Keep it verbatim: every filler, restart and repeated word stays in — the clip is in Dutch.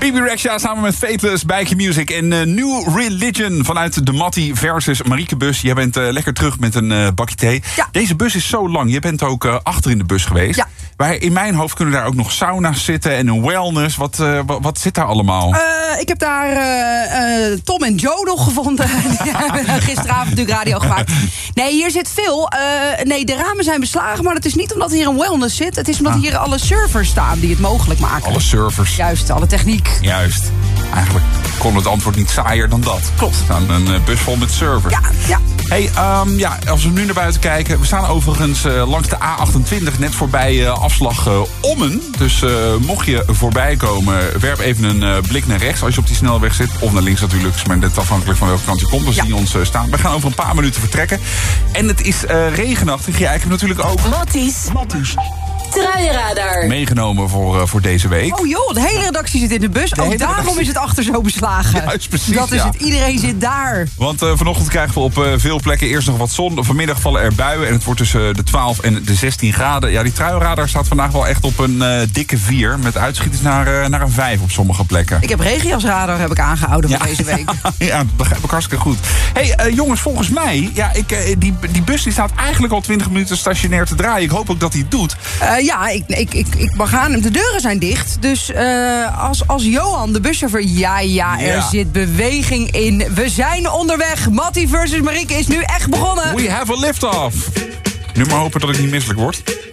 Phoebe Rexha samen met Fateless, Bijkje Music en uh, New Religion vanuit de Mattie versus Marieke bus. Jij bent uh, lekker terug met een uh, bakje thee. Ja. Deze bus is zo lang. Je bent ook uh, achter in de bus geweest. Ja. Maar in mijn hoofd kunnen daar ook nog sauna's zitten en een wellness. Wat, uh, wat, wat zit daar allemaal? Uh, ik heb daar uh, uh, Tom en Joe nog gevonden. Die hebben gisteravond natuurlijk radio gemaakt. Nee, hier zit veel. Uh, nee, de ramen zijn beslagen, maar dat is niet omdat hier een wellness zit. Het is omdat Ah. hier alle servers staan die het mogelijk maken. Alle servers. Juist, alle techniek. Juist. Eigenlijk kon het antwoord niet saaier dan dat. Klopt. We staan een uh, bus vol met servers. Ja, ja. Hey, um, ja, als we nu naar buiten kijken. We staan overigens uh, langs de A achtentwintig, net voorbij uh, afslag uh, Ommen. Dus uh, mocht je voorbij komen, werp even een uh, blik naar rechts als je op die snelweg zit. Of naar links natuurlijk, is maar net afhankelijk van welke kant je komt. Dan Ja. zie je ons uh, staan. We gaan over een paar minuten vertrekken. En het is uh, regenachtig. Ja, ik heb natuurlijk ook Matties. Matties Truienradar. meegenomen voor, uh, voor deze week. Oh joh, de hele redactie zit in de bus. De Ook hele daarom redactie. is het achter zo beslagen. Juist, precies, Dat is ja. het. Iedereen zit daar. Want uh, vanochtend krijgen we op uh, veel plekken eerst nog wat zon. Vanmiddag vallen er buien en het wordt tussen de twaalf en de zestien graden. Ja, die truienradar staat vandaag wel echt op een uh, dikke vier. Met uitschieters naar, uh, naar een vijf op sommige plekken. Ik heb regenjasradar heb ik aangehouden voor deze week. Ja, dat begrijp ik hartstikke goed. Hé, hey, uh, jongens, volgens mij... Ja, ik, uh, die, die bus die staat eigenlijk al twintig minuten stationair te draaien. Ik hoop ook dat hij het doet. Uh, ja, ik, ik, ik, ik mag gaan. De deuren zijn dicht. Dus uh, als, als Johan, de buschauffeur... Ja, ja, er Ja. zit beweging in. We zijn onderweg. Mattie versus Marieke is nu echt begonnen. We have a lift-off. Nu maar hopen dat ik niet misselijk word.